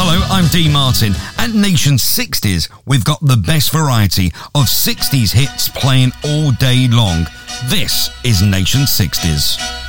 Hello, I'm Dee Martin. At Nation 60s, we've got the best variety of 60s hits playing all day long. This is Nation 60s.